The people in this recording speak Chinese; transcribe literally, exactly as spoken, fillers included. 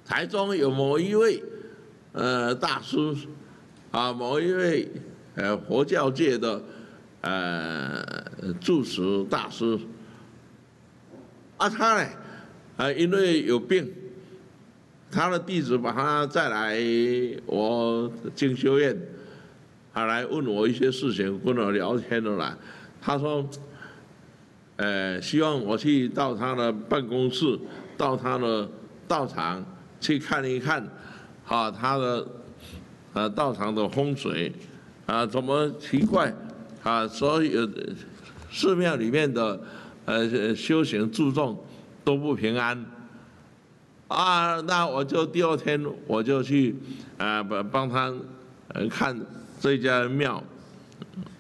台中有某一位呃大师啊，某一位呃佛教界的呃住持大师啊，他呢啊因为有病，他的弟子把他带来我进修院，他来问我一些事情，跟我聊天的啦。他说，呃，希望我去到他的办公室，到他的道场去看一看，啊，他的呃道场的风水，啊，怎么奇怪，啊，所有寺庙里面的呃修行注重都不平安。啊，那我就第二天我就去，啊，帮帮他，呃，看这家庙，